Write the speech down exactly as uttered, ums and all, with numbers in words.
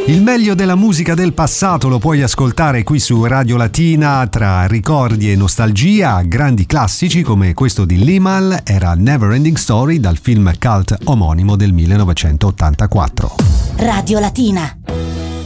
Il meglio della musica del passato lo puoi ascoltare qui su Radio Latina, tra ricordi e nostalgia. Grandi classici come questo di Limahl era Never Ending Story dal film cult omonimo del millenovecentottantaquattro. Radio Latina.